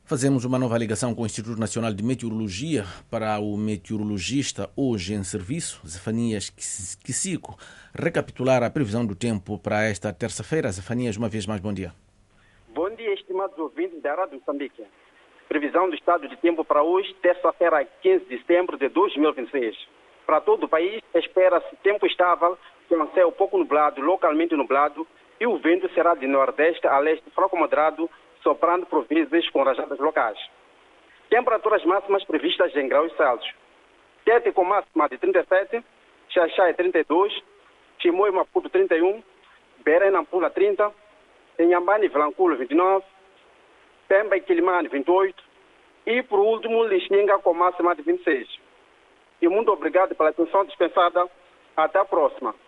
Fazemos uma nova ligação com o Instituto Nacional de Meteorologia para o meteorologista hoje em serviço, Zefanias Kisico, recapitular a previsão do tempo para esta terça-feira. Zefanias, uma vez mais, bom dia. Bom dia, estimados ouvintes da Rádio Moçambique. Previsão do estado de tempo para hoje, terça-feira, 15 de setembro de 2026. Para todo o país, espera-se tempo estável, com céu pouco nublado, localmente nublado, e o vento será de nordeste a leste fraco moderado, soprando por vezes com rajadas locais. Temperaturas máximas previstas em graus Celsius. Tete com máxima de 37, Xaxai 32, Chimoio e Maputo 31, Beira e Nampula 30, Inhambane e Vilanculo 29, Pemba e Quilimane 28 e, por último, Lixinga com máxima de 26. E muito obrigado pela atenção dispensada. Até a próxima.